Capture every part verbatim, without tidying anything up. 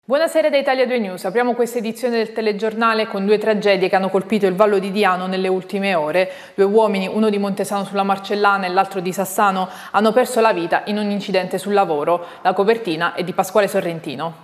Buonasera da Italia due News, apriamo questa edizione del telegiornale con due tragedie che hanno colpito il Vallo di Diano nelle ultime ore. Due uomini, uno di Montesano sulla Marcellana e l'altro di Sassano, hanno perso la vita in un incidente sul lavoro. La copertina è di Pasquale Sorrentino.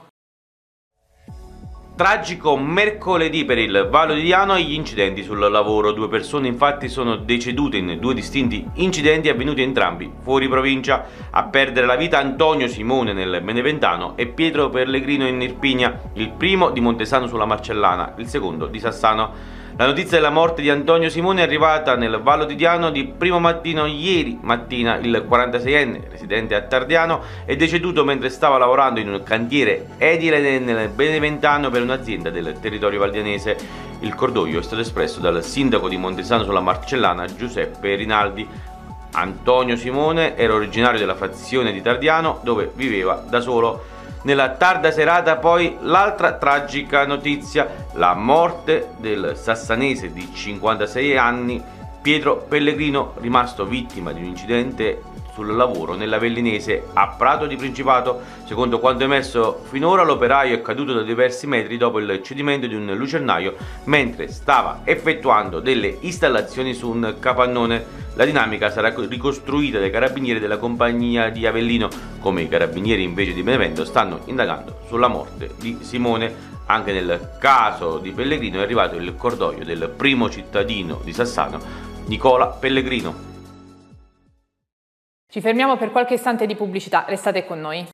Tragico mercoledì per il Vallo di Diano e gli incidenti sul lavoro. Due persone infatti sono decedute in due distinti incidenti avvenuti entrambi fuori provincia. A perdere la vita Antonio Simone nel Beneventano e Pietro Pellegrino in Irpinia, il primo di Montesano sulla Marcellana, il secondo di Sassano. La notizia della morte di Antonio Simone è arrivata nel Vallo di Diano di primo mattino ieri mattina. Il quarantaseienne, residente a Tardiano, è deceduto mentre stava lavorando in un cantiere edile nel Beneventano per un'azienda del territorio valdianese. Il cordoglio è stato espresso dal sindaco di Montesano sulla Marcellana, Giuseppe Rinaldi. Antonio Simone era originario della frazione di Tardiano, dove viveva da solo. Nella tarda serata poi l'altra tragica notizia, la morte del sassanese di cinquantasei anni Pietro Pellegrino, rimasto vittima di un incidente sul lavoro nell'Avellinese a Prato di Principato. Secondo quanto emerso finora, l'operaio è caduto da diversi metri dopo il cedimento di un lucernaio mentre stava effettuando delle installazioni su un capannone. La dinamica sarà ricostruita dai carabinieri della compagnia di Avellino, come i carabinieri invece di Benevento stanno indagando sulla morte di Simone. Anche nel caso di Pellegrino è arrivato il cordoglio del primo cittadino di Sassano, Nicola Pellegrino. Ci fermiamo per qualche istante di pubblicità, restate con noi.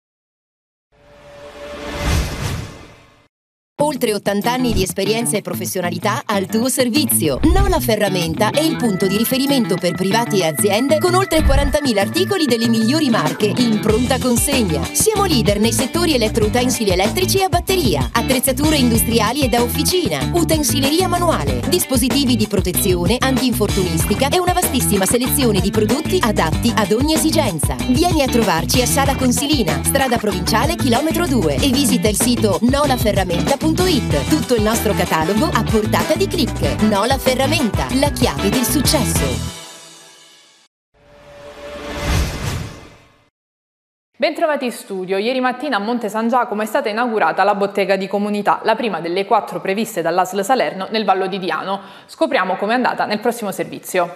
Oltre ottanta anni di esperienza e professionalità al tuo servizio. Nola Ferramenta è il punto di riferimento per privati e aziende con oltre quarantamila articoli delle migliori marche in pronta consegna. Siamo leader nei settori elettroutensili elettrici e a batteria, attrezzature industriali e da officina, utensileria manuale, dispositivi di protezione, antinfortunistica e una vastissima selezione di prodotti adatti ad ogni esigenza. Vieni a trovarci a Sala Consilina, strada provinciale chilometro due e visita il sito nola ferramenta punto it. Tutto il nostro catalogo a portata di click. Nola Ferramenta, la chiave del successo. Bentrovati in studio. Ieri mattina a Monte San Giacomo è stata inaugurata la bottega di comunità, la prima delle quattro previste dall'A S L Salerno nel Vallo di Diano. Scopriamo com'è andata nel prossimo servizio.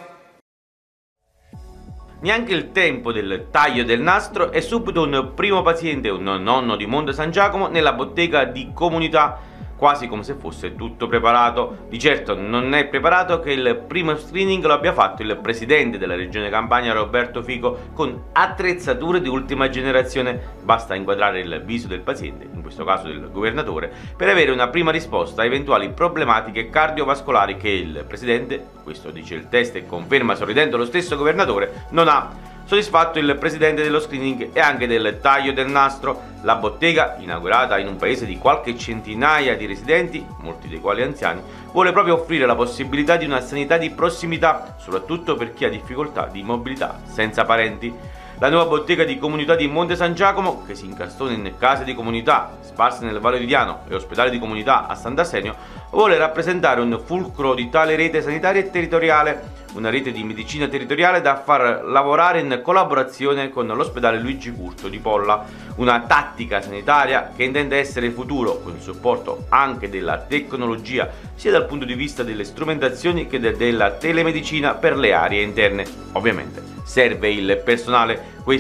Neanche il tempo del taglio del nastro e subito un primo paziente, un nonno di Monte San Giacomo, nella bottega di comunità, quasi come se fosse tutto preparato. Di certo non è preparato che il primo screening lo abbia fatto il presidente della regione Campania Roberto Fico con attrezzature di ultima generazione. Basta inquadrare il viso del paziente, in questo caso del governatore, per avere una prima risposta a eventuali problematiche cardiovascolari che il presidente, questo dice il test e conferma sorridendo lo stesso governatore, non ha. Soddisfatto il presidente dello screening e anche del taglio del nastro, la bottega, inaugurata in un paese di qualche centinaia di residenti, molti dei quali anziani, vuole proprio offrire la possibilità di una sanità di prossimità, soprattutto per chi ha difficoltà di mobilità senza parenti. La nuova bottega di comunità di Monte San Giacomo, che si incastona in case di comunità sparse nel Vallo di Diano e ospedali di comunità a Sant'Arsenio, vuole rappresentare un fulcro di tale rete sanitaria e territoriale, una rete di medicina territoriale da far lavorare in collaborazione con l'ospedale Luigi Curto di Polla, una tattica sanitaria che intende essere futuro con il supporto anche della tecnologia sia dal punto di vista delle strumentazioni che de della telemedicina per le aree interne. Ovviamente serve il personale.